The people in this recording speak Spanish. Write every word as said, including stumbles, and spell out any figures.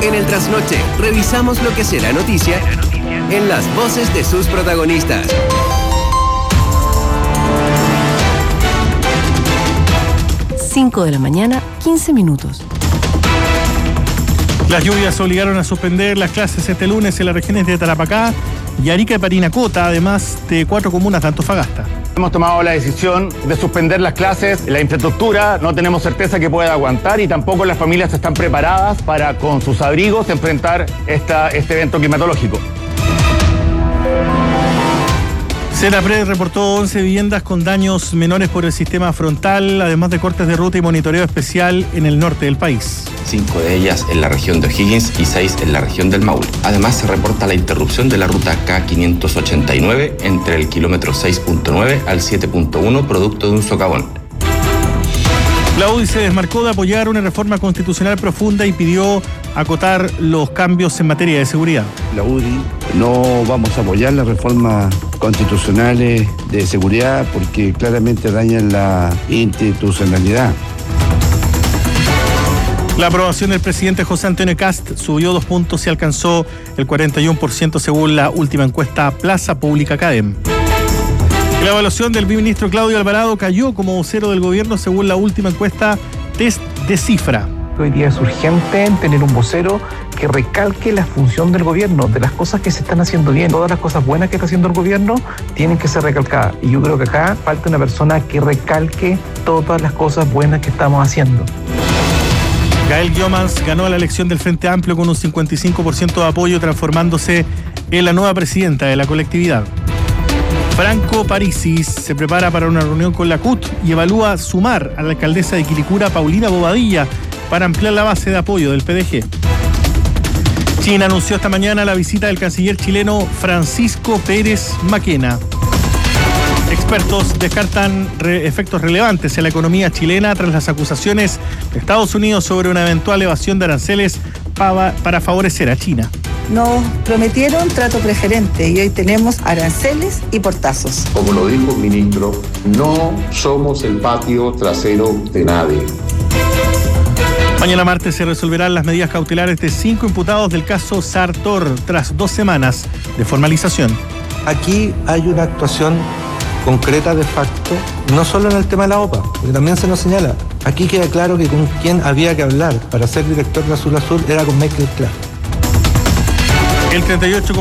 En el Trasnoche, revisamos lo que será noticia en las voces de sus protagonistas. cinco de la mañana, quince minutos. Las lluvias obligaron a suspender las clases este lunes en las regiones de Tarapacá y Arica y Parinacota, además de cuatro comunas de Antofagasta. Hemos tomado la decisión de suspender las clases. La infraestructura no tenemos certeza que pueda aguantar y tampoco las familias están preparadas para, con sus abrigos, enfrentar esta, este evento climatológico. Senapred reportó once viviendas con daños menores por el sistema frontal, además de cortes de ruta y monitoreo especial en el norte del país. Cinco de ellas en la región de O'Higgins y seis en la región del Maule. Además, se reporta la interrupción de la ruta K quinientos ochenta y nueve entre el kilómetro seis punto nueve al siete punto uno, producto de un socavón. La U D I se desmarcó de apoyar una reforma constitucional profunda y pidió acotar los cambios en materia de seguridad. La U D I no vamos a apoyar las reformas constitucionales de seguridad porque claramente dañan la institucionalidad. La aprobación del presidente José Antonio Kast subió dos puntos y alcanzó el cuarenta y uno por ciento según la última encuesta Plaza Pública Cadem. La evaluación del ministro Claudio Alvarado cayó como vocero del gobierno según la última encuesta Test de Cifra. Hoy día es urgente tener un vocero que recalque la función del gobierno, de las cosas que se están haciendo bien. Todas las cosas buenas que está haciendo el gobierno tienen que ser recalcadas. Y yo creo que acá falta una persona que recalque todas las cosas buenas que estamos haciendo. Gael Giomans ganó la elección del Frente Amplio con un cincuenta y cinco por ciento de apoyo, transformándose en la nueva presidenta de la colectividad. Franco Parisi se prepara para una reunión con la C U T y evalúa sumar a la alcaldesa de Quilicura, Paulina Bobadilla, para ampliar la base de apoyo del P D G. China anunció esta mañana la visita del canciller chileno Francisco Pérez Maquena. Expertos descartan re- efectos relevantes en la economía chilena tras las acusaciones de Estados Unidos sobre una eventual evasión de aranceles para, para favorecer a China. Nos prometieron trato preferente y hoy tenemos aranceles y portazos. Como lo dijo el ministro, no somos el patio trasero de nadie. Mañana martes se resolverán las medidas cautelares de cinco imputados del caso Sartor tras dos semanas de formalización. Aquí hay una actuación concreta de facto, no solo en el tema de la O P A, porque también se nos señala. Aquí queda claro que con quien había que hablar para ser director de Azul Azul era con Michael Clark. El treinta y ocho